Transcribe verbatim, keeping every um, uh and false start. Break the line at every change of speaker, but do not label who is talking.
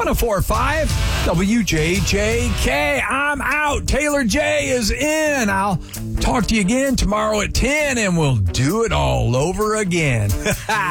one oh four point five W J J K. I'm out. Taylor J is in. I'll talk to you again tomorrow at ten, and we'll do it all over again.